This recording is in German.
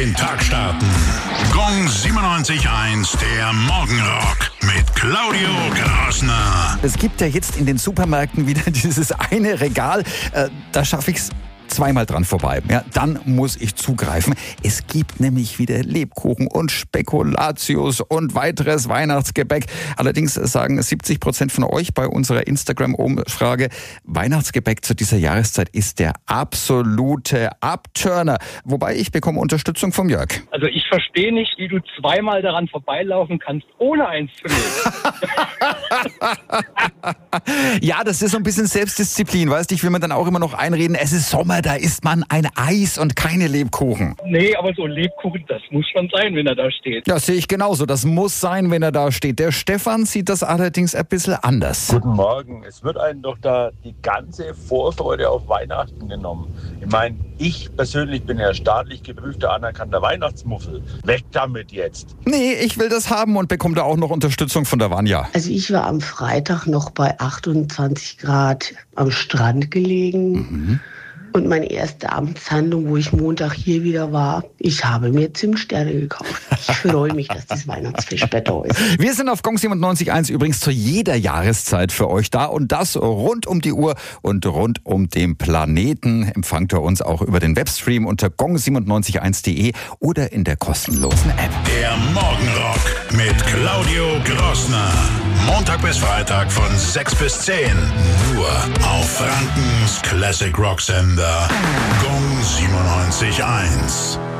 Den Tag starten. Gong 97.1, der Morgenrock mit Claudio Grosner. Es gibt ja jetzt in den Supermärkten wieder dieses eine Regal, da schaffe ich es zweimal dran vorbei. Ja, dann muss ich zugreifen. Es gibt nämlich wieder Lebkuchen und Spekulatius und weiteres Weihnachtsgebäck. Allerdings sagen 70% von euch bei unserer Instagram-Umfrage, Weihnachtsgebäck zu dieser Jahreszeit ist der absolute Abturner. Wobei ich bekomme Unterstützung vom Jörg. Also ich verstehe nicht, wie du zweimal daran vorbeilaufen kannst, ohne eins zu nehmen. Ja, das ist so ein bisschen Selbstdisziplin, weißt du? Ich will mir dann auch immer noch einreden, es ist Sommer, da isst man ein Eis und keine Lebkuchen. Nee, aber so ein Lebkuchen, das muss schon sein, wenn er da steht. Das sehe ich genauso. Das muss sein, wenn er da steht. Der Stefan sieht das allerdings ein bisschen anders. Guten Morgen. Es wird einem doch da die ganze Vorfreude auf Weihnachten genommen. Ich meine, ich persönlich bin ja staatlich geprüfter, anerkannter Weihnachtsmuffel. Weg damit jetzt. Nee, ich will das haben und bekomme da auch noch Unterstützung von der Vanja. Also ich war am Freitag noch bei 28 Grad am Strand gelegen. Und meine erste Amtshandlung, wo ich Montag hier wieder war, ich habe mir Zimtsterne gekauft. Ich freue mich, dass das Weihnachtsfischbett da ist. Wir sind auf Gong 97.1 übrigens zu jeder Jahreszeit für euch da und das rund um die Uhr und rund um den Planeten. Empfangt ihr uns auch über den Webstream unter gong971.de oder in der kostenlosen App. Der Morgenrock mit Claudio Grosner. Montag bis Freitag von 6 bis 10. Nur auf Frankens Classic Rock Sender Gong 97.1.